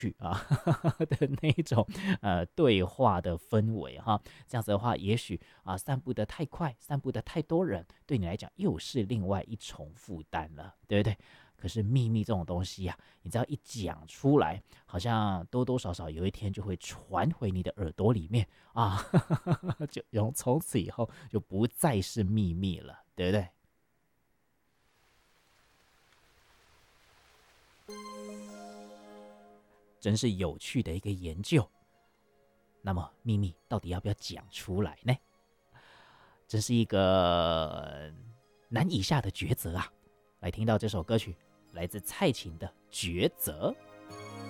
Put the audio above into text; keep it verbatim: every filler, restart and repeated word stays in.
去啊的那一种呃对话的氛围哈，这样子的话，也许啊散步的太快，散步的太多人，对你来讲又是另外一重负担了，对不对？可是秘密这种东西呀、啊，你只要一讲出来，好像多多少少有一天就会传回你的耳朵里面啊，就从从此以后就不再是秘密了，对不对？真是有趣的一个研究。那么秘密到底要不要讲出来呢？真是一个难以下的抉择啊！来听到这首歌曲，来自蔡琴的《抉择》。